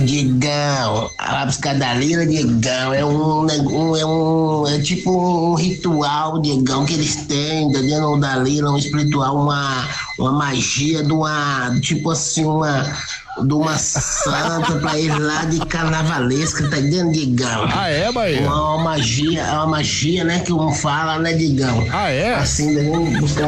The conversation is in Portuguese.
Diegão, a buscar Dalila, Diegão, é tipo um ritual, Diegão, que eles têm, entendeu? O Dalila, um espiritual, uma magia tipo assim, de uma santa pra ir lá de carnavalesca, tá entendendo, Diegão? Ah, é, Bahia? Uma magia, né, que um fala, né, Diegão? Ah, é? Assim, buscar